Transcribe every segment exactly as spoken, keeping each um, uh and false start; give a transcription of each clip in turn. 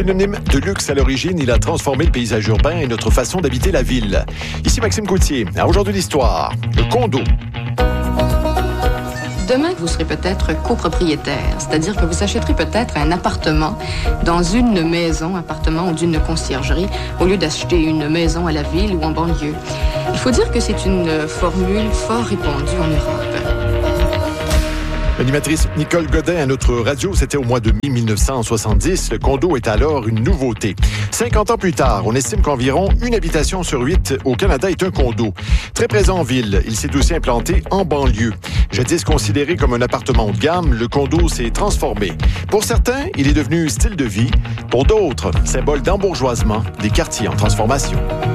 Synonyme de luxe à l'origine, il a transformé le paysage urbain et notre façon d'habiter la ville. Ici Maxime Coutier. Alors aujourd'hui l'histoire, le condo. Demain, vous serez peut-être copropriétaire, c'est-à-dire que vous achèterez peut-être un appartement dans une maison, appartement ou d'une conciergerie, au lieu d'acheter une maison à la ville ou en banlieue. Il faut dire que c'est une formule fort répandue en Europe. L'animatrice Nicole Godin à notre radio, c'était au mois de mai dix-neuf cent soixante-dix. Le condo est alors une nouveauté. cinquante ans plus tard, on estime qu'environ une habitation sur huit au Canada est un condo. Très présent en ville, il s'est aussi implanté en banlieue. Jadis considéré comme un appartement haut de gamme, le condo s'est transformé. Pour certains, il est devenu style de vie. Pour d'autres, symbole d'embourgeoisement des quartiers en transformation.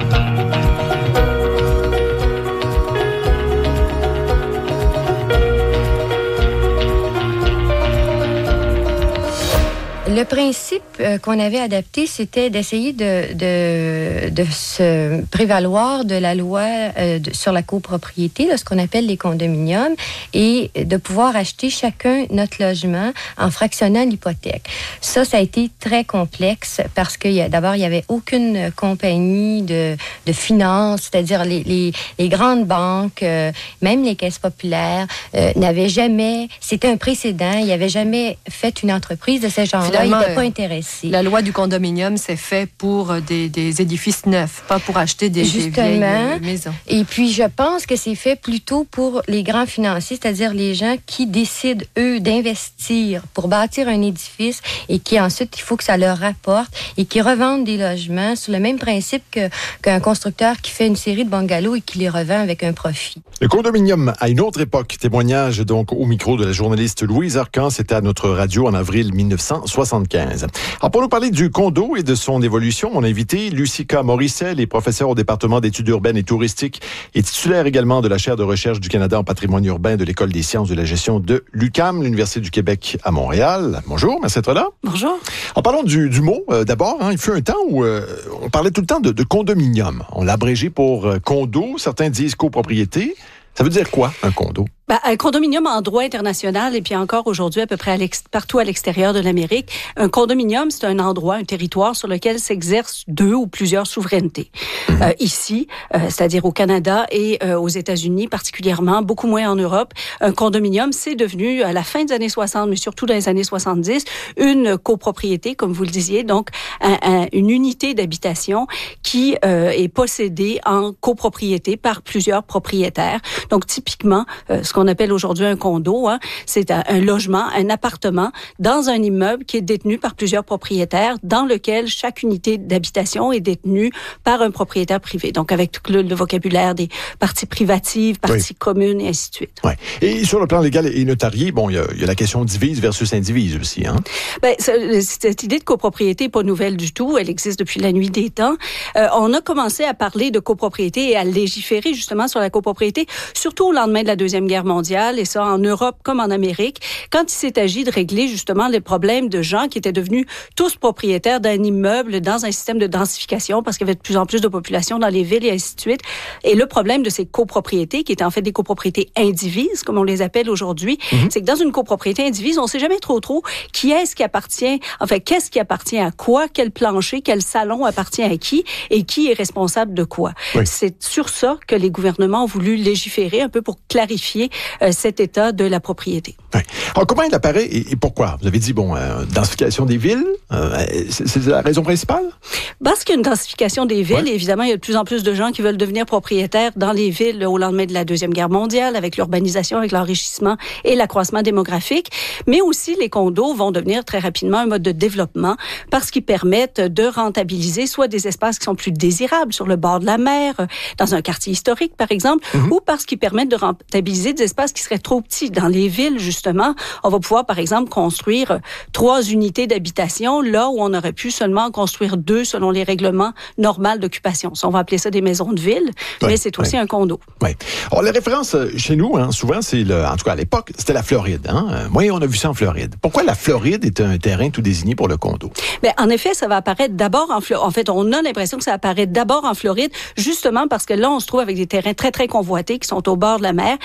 Le principe euh, qu'on avait adapté, c'était d'essayer de, de, de se prévaloir de la loi euh, de, sur la copropriété, là, ce qu'on appelle les condominiums, et de pouvoir acheter chacun notre logement en fractionnant l'hypothèque. Ça, ça a été très complexe parce que y a, d'abord, il n'y avait aucune compagnie de, de finances, c'est-à-dire les, les, les grandes banques, euh, même les caisses populaires, euh, n'avaient jamais, c'était un précédent, il n'y avait jamais fait une entreprise de ce genre-là. Il n'était pas intéressé. La loi du condominium, c'est fait pour des, des édifices neufs, pas pour acheter des, des vieilles maisons. Et puis, je pense que c'est fait plutôt pour les grands financiers, c'est-à-dire les gens qui décident, eux, d'investir pour bâtir un édifice et qui, ensuite, il faut que ça leur rapporte et qui revendent des logements sur le même principe que, qu'un constructeur qui fait une série de bungalows et qui les revend avec un profit. Le condominium, à une autre époque, témoignage donc au micro de la journaliste Louise Arcan, c'était à notre radio en avril dix-neuf cent soixante-quinze. Alors, pour nous parler du condo et de son évolution, on a invité Lucica Morisset, elle est professeure au département d'études urbaines et touristiques et titulaire également de la chaire de recherche du Canada en patrimoine urbain de l'École des sciences de la gestion de l'U Q A M, l'Université du Québec à Montréal. Bonjour, merci d'être là. Bonjour. En parlant du, du mot, euh, d'abord, hein, il fut un temps où euh, on parlait tout le temps de, de condominium. On l'a abrégé pour euh, condo, certains disent copropriété. Ça veut dire quoi, un condo? Ben, un condominium en droit international, et puis encore aujourd'hui à peu près à l'ex- partout à l'extérieur de l'Amérique, un condominium, c'est un endroit, un territoire sur lequel s'exercent deux ou plusieurs souverainetés. Mmh. Euh, ici, euh, c'est-à-dire au Canada et euh, aux États-Unis particulièrement, beaucoup moins en Europe, un condominium, c'est devenu à la fin des années soixante, mais surtout dans les années soixante-dix, une copropriété, comme vous le disiez, donc un, un, une unité d'habitation qui euh, est possédée en copropriété par plusieurs propriétaires. Donc typiquement, euh, ce qu'on appelle aujourd'hui un condo, hein, c'est un, un logement, un appartement dans un immeuble qui est détenu par plusieurs propriétaires, dans lequel chaque unité d'habitation est détenue par un propriétaire privé. Donc avec tout le, le vocabulaire des parties privatives, parties oui. communes et ainsi de suite. Ouais. Et sur le plan légal et notarié, bon, il y a, il y a la question divise versus indivise aussi, hein. Ben, cette idée de copropriété n'est pas nouvelle du tout. Elle existe depuis la nuit des temps. Euh, on a commencé à parler de copropriété et à légiférer justement sur la copropriété, surtout au lendemain de la Deuxième Guerre mondiale, et ça en Europe comme en Amérique, quand il s'est agi de régler justement les problèmes de gens qui étaient devenus tous propriétaires d'un immeuble dans un système de densification parce qu'il y avait de plus en plus de population dans les villes et ainsi de suite. Et le problème de ces copropriétés, qui étaient en fait des copropriétés indivises, comme on les appelle aujourd'hui, mm-hmm. c'est que dans une copropriété indivise, on ne sait jamais trop trop qui est-ce qui appartient, enfin, qu'est-ce qui appartient à quoi, quel plancher, quel salon appartient à qui et qui est responsable de quoi. Oui. C'est sur ça que les gouvernements ont voulu légiférer un peu pour clarifier euh, cet état de la propriété. Oui. Alors, comment il apparaît et, et pourquoi? Vous avez dit, bon, euh, densification des villes, euh, c'est, c'est la raison principale? Parce qu'il y a une densification des villes, oui. évidemment, il y a de plus en plus de gens qui veulent devenir propriétaires dans les villes au lendemain de la Deuxième Guerre mondiale, avec l'urbanisation, avec l'enrichissement et l'accroissement démographique. Mais aussi, les condos vont devenir très rapidement un mode de développement parce qu'ils permettent de rentabiliser soit des espaces qui sont plus désirables sur le bord de la mer, dans un quartier historique, par exemple, mm-hmm. ou parce qu'ils permettent de rentabiliser des espaces qui seraient trop petits. Dans les villes, justement, on va pouvoir, par exemple, construire trois unités d'habitation là où on aurait pu seulement construire deux selon les règlements normaux d'occupation. Ça, on va appeler ça des maisons de ville, ouais, mais c'est aussi ouais. un condo. Oui. Alors, les références chez nous, hein, souvent, c'est, le, en tout cas à l'époque, c'était la Floride. Hein? Moi, on a vu ça en Floride. Pourquoi la Floride est un terrain tout désigné pour le condo? Bien, en effet, ça va apparaître d'abord en Floride. En fait, on a l'impression que ça apparaît d'abord en Floride, justement parce que là, on se trouve avec des terrains très, très convoités qui sont au bord de la mer. Et on va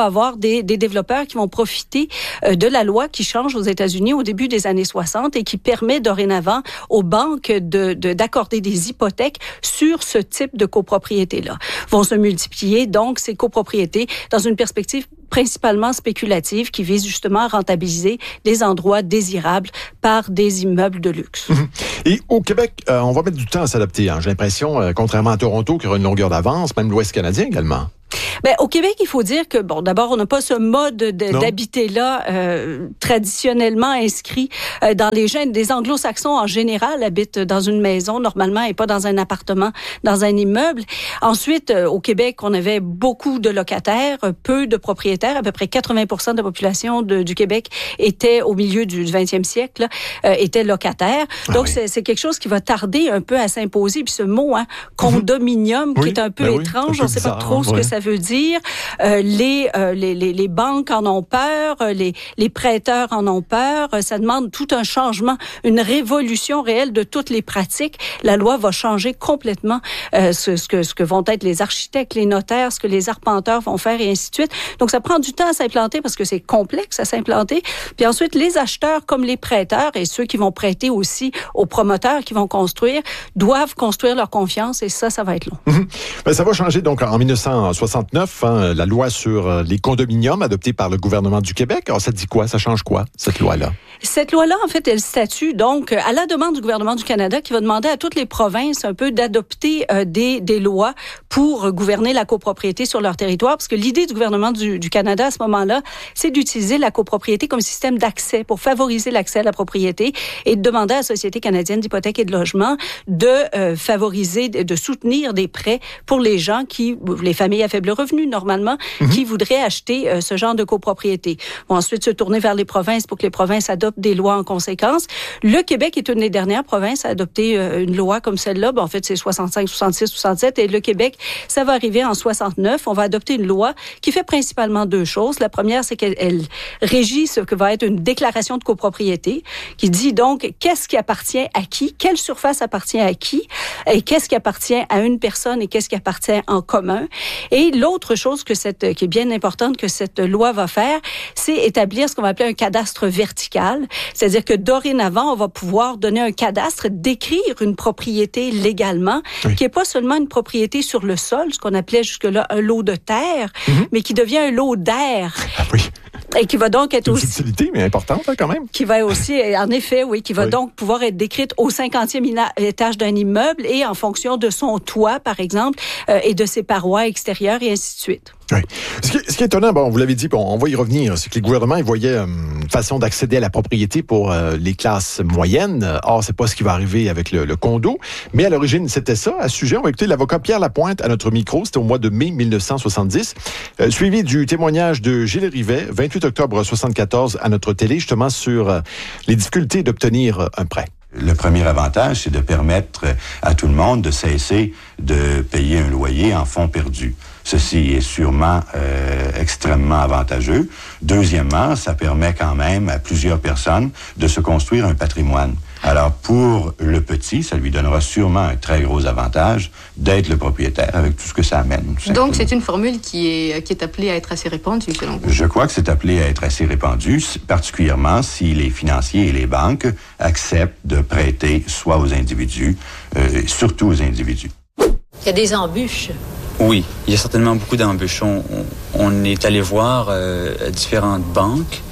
va avoir des, des développeurs qui vont profiter euh, de la loi qui change aux États-Unis au début des années soixante et qui permet dorénavant aux banques de, de, d'accorder des hypothèques sur ce type de copropriété-là. Vont se multiplier donc ces copropriétés dans une perspective principalement spéculative qui vise justement à rentabiliser des endroits désirables par des immeubles de luxe. Mmh. Et au Québec, euh, on va mettre du temps à s'adapter. Hein. J'ai l'impression, euh, contrairement à Toronto, qu'il y aura une longueur d'avance, même l'Ouest canadien également. Ben, au Québec, il faut dire que, bon, d'abord, on n'a pas ce mode de, d'habiter-là euh, traditionnellement inscrit euh, dans les gènes. Des anglo-saxons, en général, habitent dans une maison, normalement, et pas dans un appartement, dans un immeuble. Ensuite, euh, au Québec, on avait beaucoup de locataires, peu de propriétaires. À peu près quatre-vingts pour cent de la population de, du Québec était, au milieu du vingtième siècle, euh, était locataire. Ah Donc, oui. c'est, c'est quelque chose qui va tarder un peu à s'imposer. Puis ce mot, hein, condominium, mmh. qui est un peu ben étrange, oui, un peu on ne sait pas trop ce ouais. que ça veut dire. Euh, les, euh, les, les, les banques en ont peur, les, les prêteurs en ont peur. Ça demande tout un changement, une révolution réelle de toutes les pratiques. La loi va changer complètement euh, ce, ce, que, ce que vont être les architectes, les notaires, ce que les arpenteurs vont faire et ainsi de suite. Donc, ça prend du temps à s'implanter parce que c'est complexe à s'implanter. Puis ensuite, les acheteurs comme les prêteurs et ceux qui vont prêter aussi aux promoteurs qui vont construire doivent construire leur confiance et ça, ça va être long. Mmh. Ben, ça va changer donc en dix-neuf cent soixante-neuf. Hein, la loi sur les condominiums adoptée par le gouvernement du Québec. Alors, ça dit quoi? Ça change quoi, cette loi-là? Cette loi-là, en fait, elle statue donc à la demande du gouvernement du Canada qui va demander à toutes les provinces un peu d'adopter euh, des, des lois pour gouverner la copropriété sur leur territoire. Parce que l'idée du gouvernement du, du Canada à ce moment-là, c'est d'utiliser la copropriété comme système d'accès pour favoriser l'accès à la propriété et de demander à la Société canadienne d'hypothèque et de logement de euh, favoriser, de, de soutenir des prêts pour les gens qui, les familles à faible revenu, normalement, mm-hmm. qui voudraient acheter euh, ce genre de copropriété. Vont ensuite se tourner vers les provinces pour que les provinces adoptent des lois en conséquence. Le Québec est une des dernières provinces à adopter euh, une loi comme celle-là. Ben, en fait, c'est soixante-cinq, soixante-six, soixante-sept. Et le Québec, ça va arriver en soixante-neuf. On va adopter une loi qui fait principalement deux choses. La première, c'est qu'elle elle régit ce que va être une déclaration de copropriété qui dit donc qu'est-ce qui appartient à qui, quelle surface appartient à qui, et qu'est-ce qui appartient à une personne et qu'est-ce qui appartient en commun. Et l'autre chose que cette, qui est bien importante que cette loi va faire, c'est établir ce qu'on va appeler un cadastre vertical. C'est-à-dire que dorénavant, on va pouvoir donner un cadastre, décrire une propriété légalement, oui. qui n'est pas seulement une propriété sur le sol, ce qu'on appelait jusque-là un lot de terre, mm-hmm. mais qui devient un lot d'air. Ah oui. Et qui va donc être une aussi... Une subtilité, mais importante hein, quand même. Qui va aussi, en effet, oui, qui va oui. donc pouvoir être décrite au cinquantième étage d'un immeuble et en fonction de son toit, par exemple, euh, et de ses parois extérieures et ainsi de suite. Oui. Ce qui, ce qui est étonnant, bon, vous l'avez dit, bon, on va y revenir, c'est que les gouvernements ils voyaient euh, une façon d'accéder à la propriété pour euh, les classes moyennes. Or, c'est pas ce qui va arriver avec le, le condo. Mais à l'origine, c'était ça. À ce sujet, on va écouter l'avocat Pierre Lapointe à notre micro. C'était au mois de mai dix-neuf cent soixante-dix. Euh, suivi du témoignage de Gilles Rivet, vingt-huit octobre soixante-quatorze, à notre télé, justement sur euh, les difficultés d'obtenir un prêt. Le premier avantage, c'est de permettre à tout le monde de cesser de payer un loyer en fonds perdus. Ceci est sûrement euh, extrêmement avantageux. Deuxièmement, ça permet quand même à plusieurs personnes de se construire un patrimoine. Alors, pour le petit, ça lui donnera sûrement un très gros avantage d'être le propriétaire avec tout ce que ça amène. Donc, c'est une formule qui est, qui est appelée à être assez répandue, selon vous? Je crois que c'est appelé à être assez répandu, particulièrement si les financiers et les banques acceptent de prêter soit aux individus, euh, surtout aux individus. Il y a des embûches. Oui, il y a certainement beaucoup d'embûches. On, on est allé voir euh, différentes banques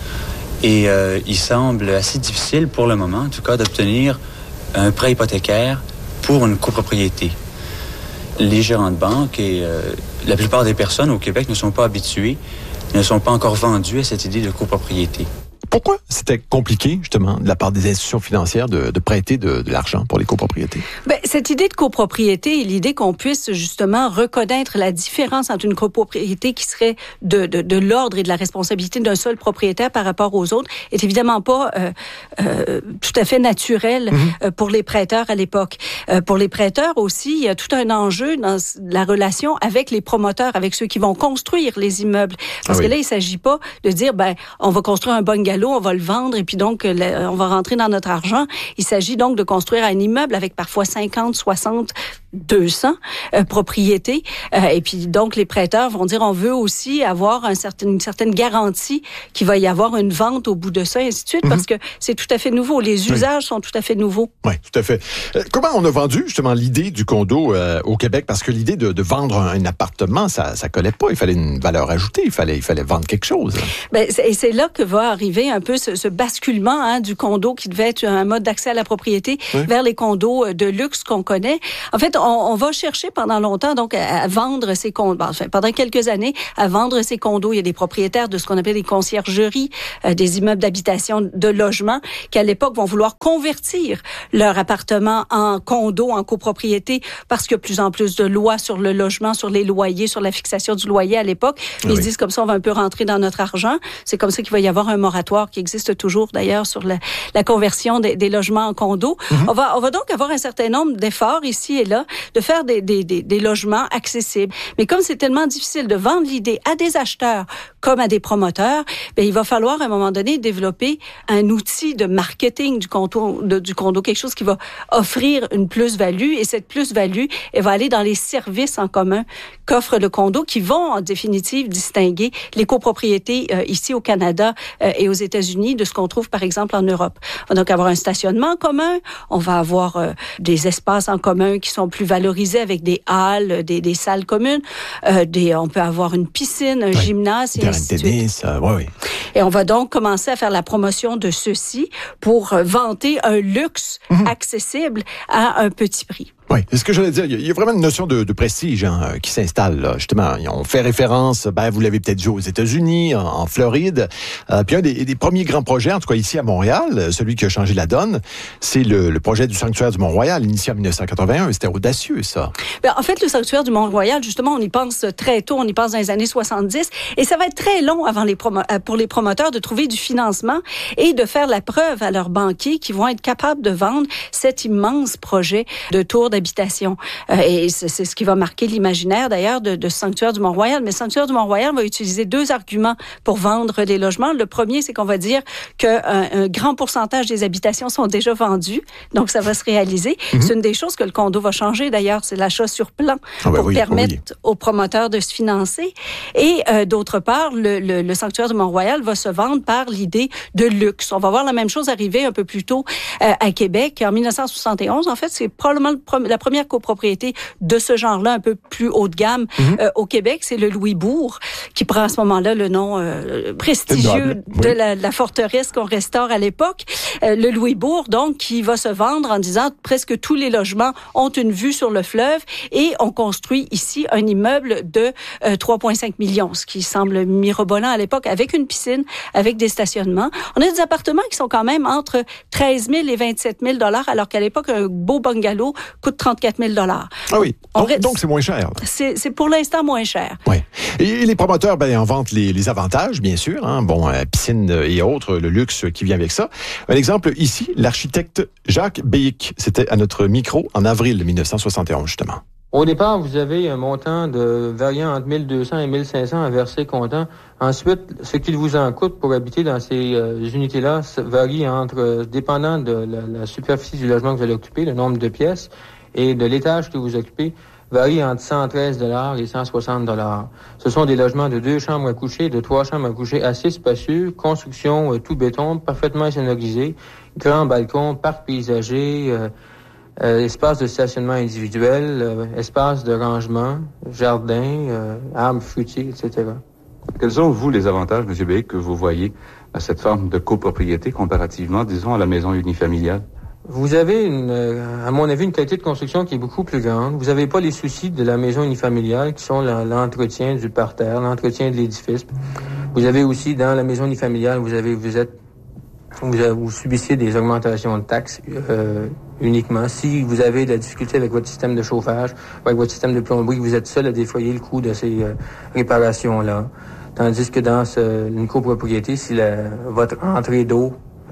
et euh, il semble assez difficile pour le moment, en tout cas, d'obtenir un prêt hypothécaire pour une copropriété. Les gérants de banque et euh, la plupart des personnes au Québec ne sont pas habitués, ne sont pas encore vendus à cette idée de copropriété. Pourquoi c'était compliqué, justement, de la part des institutions financières de, de prêter de, de l'argent pour les copropriétés? Ben, cette idée de copropriété et l'idée qu'on puisse, justement, reconnaître la différence entre une copropriété qui serait de, de, de l'ordre et de la responsabilité d'un seul propriétaire par rapport aux autres est évidemment pas euh, euh, tout à fait naturelle mm-hmm. euh, pour les prêteurs à l'époque. Euh, pour les prêteurs aussi, il y a tout un enjeu dans la relation avec les promoteurs, avec ceux qui vont construire les immeubles. Parce ah oui. que là, il s'agit pas de dire, ben, on va construire un bungalow, on va le vendre et puis donc on va rentrer dans notre argent. Il s'agit donc de construire un immeuble avec parfois cinquante, soixante, deux cents euh, propriétés. Euh, et puis, donc, les prêteurs vont dire, on veut aussi avoir un certain, une certaine garantie qu'il va y avoir une vente au bout de ça, et ainsi de suite, mm-hmm. parce que c'est tout à fait nouveau. Les usages oui. sont tout à fait nouveaux. Oui, tout à fait. Euh, comment on a vendu, justement, l'idée du condo euh, au Québec? Parce que l'idée de, de vendre un, un appartement, ça ça collait pas. Il fallait une valeur ajoutée. Il fallait, il fallait vendre quelque chose. Ben, c'est, et c'est là que va arriver un peu ce, ce basculement hein, du condo qui devait être un mode d'accès à la propriété oui. vers les condos de luxe qu'on connaît. En fait, on, on va chercher pendant longtemps donc à, à vendre ces condos. Enfin, pendant quelques années, à vendre ces condos. Il y a des propriétaires de ce qu'on appelle des conciergeries, euh, des immeubles d'habitation de logement, qui à l'époque vont vouloir convertir leur appartement en condo, en copropriété, parce qu'il y a de plus en plus de lois sur le logement, sur les loyers, sur la fixation du loyer à l'époque. Ils oui. se disent comme ça, on va un peu rentrer dans notre argent. C'est comme ça qu'il va y avoir un moratoire qui existe toujours d'ailleurs sur la, la conversion des, des logements en condos. Mm-hmm. On va, on va donc avoir un certain nombre d'efforts ici et là de faire des, des, des, des logements accessibles. Mais comme c'est tellement difficile de vendre l'idée à des acheteurs comme à des promoteurs, bien, il va falloir à un moment donné développer un outil de marketing du condo, de, du condo, quelque chose qui va offrir une plus-value, et cette plus-value, elle va aller dans les services en commun qu'offre le condo, qui vont en définitive distinguer les copropriétés euh, ici au Canada euh, et aux États-Unis de ce qu'on trouve par exemple en Europe. On va donc avoir un stationnement en commun, on va avoir euh, des espaces en commun qui sont plus valorisés avec des halles, des, des salles communes, euh, des, on peut avoir une piscine, un oui. gymnase et ainsi de suite. Tennis, euh, oui, oui. Et on va donc commencer à faire la promotion de ceci pour euh, vanter un luxe mm-hmm. accessible à un petit prix. Oui, c'est ce que j'allais dire. Il y a vraiment une notion de, de prestige hein, qui s'installe là. Justement, on fait référence, ben vous l'avez peut-être vu aux États-Unis, en, en Floride. Euh, puis un des, des premiers grands projets, en tout cas ici à Montréal, celui qui a changé la donne, c'est le, le projet du sanctuaire du Mont-Royal, initié en dix-neuf cent quatre-vingt-un. C'était audacieux, ça. Ben, en fait, le sanctuaire du Mont-Royal, justement, on y pense très tôt, on y pense dans les années soixante-dix, et ça va être très long avant les promo- pour les promoteurs de trouver du financement et de faire la preuve à leurs banquiers qui vont être capables de vendre cet immense projet de tour d'habitation. Euh, et c'est, c'est ce qui va marquer l'imaginaire, d'ailleurs, de, de Sanctuaire du Mont-Royal. Mais Sanctuaire du Mont-Royal va utiliser deux arguments pour vendre les logements. Le premier, c'est qu'on va dire qu'un un grand pourcentage des habitations sont déjà vendues, donc ça va se réaliser. Mm-hmm. C'est une des choses que le condo va changer, d'ailleurs, c'est l'achat sur plan ah ben pour oui, permettre oui. aux promoteurs de se financer. Et euh, d'autre part, le, le, le Sanctuaire du Mont-Royal va se vendre par l'idée de luxe. On va voir la même chose arriver un peu plus tôt euh, à Québec. En dix-neuf cent soixante et onze, en fait, c'est probablement le pre- la première copropriété de ce genre-là, un peu plus haut de gamme mm-hmm. euh, au Québec. C'est le Louisbourg, qui prend à ce moment-là le nom euh, prestigieux oui. de la, la forteresse qu'on restaure à l'époque. Euh, le Louisbourg, donc, qui va se vendre en disant presque tous les logements ont une vue sur le fleuve, et on construit ici un immeuble de euh, trois virgule cinq millions, ce qui semble mirobolant à l'époque, avec une piscine, avec des stationnements. On a des appartements qui sont quand même entre treize mille et vingt-sept mille dollars, alors qu'à l'époque, un beau bungalow coûte trente-quatre mille dollars. Ah oui, donc, reste... donc c'est moins cher. C'est, c'est pour l'instant moins cher. Oui. Et les promoteurs, ben, en vantent les, les avantages, bien sûr. Hein. Bon, euh, piscine et autres, le luxe qui vient avec ça. Un exemple ici, l'architecte Jacques Béhic. C'était à notre micro en avril dix-neuf cent soixante et onze, justement. Au départ, vous avez un montant de variant entre mille deux cents et mille cinq cents à verser comptant. Ensuite, ce qu'il vous en coûte pour habiter dans ces euh, unités-là varie entre, euh, dépendant de la, la superficie du logement que vous allez occuper, le nombre de pièces, et de l'étage que vous occupez, varie entre cent treize dollars et cent soixante dollars. Ce sont des logements de deux chambres à coucher, de trois chambres à coucher assez spacieux, construction euh, tout béton, parfaitement sonorisé, grand balcon, parc paysager, euh, Euh, espace de stationnement individuel, euh, espace de rangement, jardin, euh, arbres fruitiers, et cetera. Quels sont, vous, les avantages, M. Béhic, que vous voyez à cette forme de copropriété comparativement, disons, à la maison unifamiliale? Vous avez, une, à mon avis, une qualité de construction qui est beaucoup plus grande. Vous n'avez pas les soucis de la maison unifamiliale qui sont la, l'entretien du parterre, l'entretien de l'édifice. Vous avez aussi, dans la maison unifamiliale, vous avez, vous êtes Vous, vous subissez des augmentations de taxes euh, uniquement. Si vous avez de la difficulté avec votre système de chauffage, avec votre système de plomberie, vous êtes seul à défrayer le coût de ces euh, réparations-là. Tandis que dans ce, une copropriété, si la, votre entrée d'eau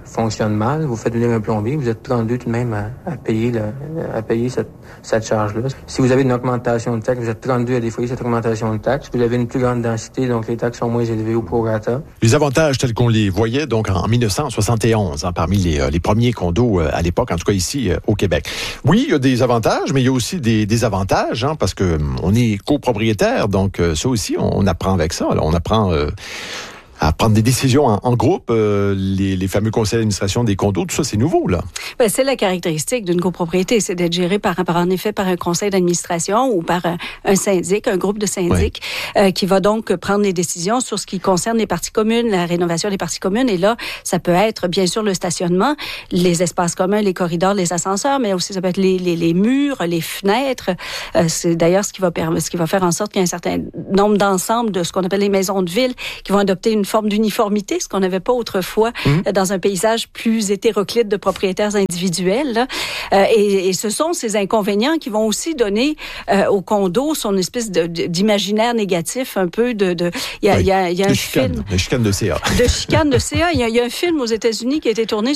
fonctionne mal, vous faites venir un plombier, vous êtes trente-deux tout de même à, à payer, le, à payer cette, cette charge-là. Si vous avez une augmentation de taxes, vous êtes trente-deux à défailler cette augmentation de taxes. Vous avez une plus grande densité, donc les taxes sont moins élevées au prorata. Les avantages tels qu'on les voyait donc en dix-neuf cent soixante et onze, hein, parmi les, euh, les premiers condos euh, à l'époque, en tout cas ici euh, au Québec. Oui, il y a des avantages, mais il y a aussi des désavantages, hein, parce que on est copropriétaire, donc euh, ça aussi, on, on apprend avec ça. Là, on apprend euh, à prendre des décisions en, en groupe, euh, les, les fameux conseils d'administration des condos, tout ça, c'est nouveau, là. Ben, c'est la caractéristique d'une copropriété, c'est d'être géré par, par, en effet, par un conseil d'administration ou par un, un syndic, un groupe de syndics, oui. euh, qui va donc prendre les décisions sur ce qui concerne les parties communes, la rénovation des parties communes. Et là, ça peut être, bien sûr, le stationnement, les espaces communs, les corridors, les ascenseurs, mais aussi ça peut être les, les, les murs, les fenêtres. Euh, c'est d'ailleurs ce qui va permettre, ce qui va faire en sorte qu'il y a un certain nombre d'ensembles de ce qu'on appelle les maisons de ville qui vont adopter une forme d'uniformité, ce qu'on n'avait pas autrefois mmh. dans un paysage plus hétéroclite de propriétaires individuels. Là. Euh, et, et ce sont ces inconvénients qui vont aussi donner euh, au condo son espèce de, de, d'imaginaire négatif, un peu de... de il y a, oui. il y a, il y a un de chicane, film... de chicane de C A. De chicane de C A. Il y a, il y a un film aux États-Unis qui a été tourné